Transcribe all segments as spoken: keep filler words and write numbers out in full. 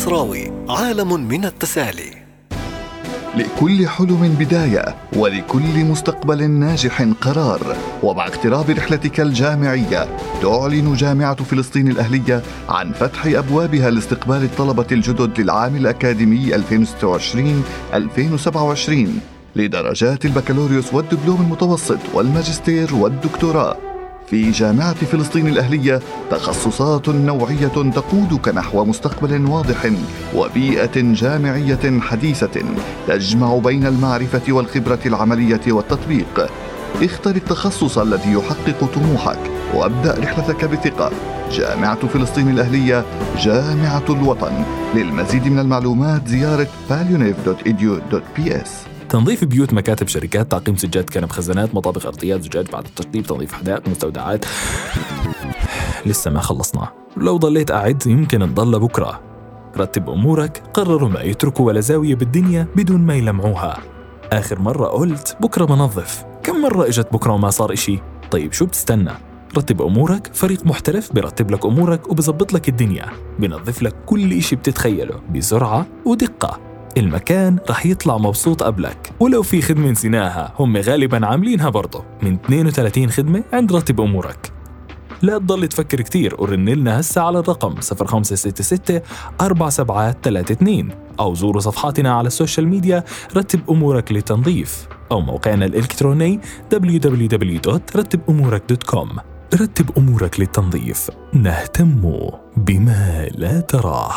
المصراوي، عالم من التسالي. لكل حلم بداية، ولكل مستقبل ناجح قرار. ومع اقتراب رحلتك الجامعية، تعلن جامعة فلسطين الأهلية عن فتح أبوابها لاستقبال الطلبة الجدد للعام الأكاديمي ألفين وستة وعشرين ألفين وسبعة وعشرين لدرجات البكالوريوس والدبلوم المتوسط والماجستير والدكتوراه. في جامعة فلسطين الأهلية تخصصات نوعية تقودك نحو مستقبل واضح وبيئة جامعية حديثة تجمع بين المعرفة والخبرة العملية والتطبيق. اختر التخصص الذي يحقق طموحك وابدأ رحلتك بثقة. جامعة فلسطين الأهلية، جامعة الوطن. للمزيد من المعلومات زيارة باليونيف دوت إي دي يو دوت بي إس. تنظيف بيوت، مكاتب، شركات، تعقيم سجاد كنب، خزانات، مطابخ، أرضيات، زجاج بعد التشطيب، تنظيف حدائق، مستودعات. لسه ما خلصنا، لو ضليت قاعد يمكن نضل بكرة. رتب أمورك، قرروا ما يتركوا ولا زاوية بالدنيا بدون ما يلمعوها. آخر مرة قلت بكرة بنظف، كم مرة إجت بكرة وما صار إشي؟ طيب شو بتستنى؟ رتب أمورك، فريق محترف برتب لك أمورك وبزبط لك الدنيا، بنظف لك كل إشي بتتخيله بسرعة ودقة. المكان رح يطلع مبسوط قبلك، ولو في خدمة نسيناها هم غالباً عاملينها برضه من اثنين وثلاثين خدمة عند رتب أمورك. لا تضل تفكر كتير ورن لنا هسه على الرقم صفر خمسة ستة ستة أربعة سبعة ثلاثة اثنين أو زوروا صفحاتنا على السوشيال ميديا رتب أمورك للتنظيف أو موقعنا الإلكتروني دبليو دبليو دبليو دوت رتب أمورك دوت كوم. رتب أمورك للتنظيف، نهتم بما لا تراه.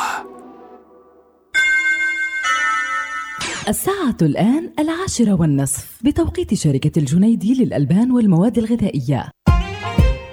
الساعة الآن العاشرة والنصف بتوقيت شركة الجنيدي للألبان والمواد الغذائية.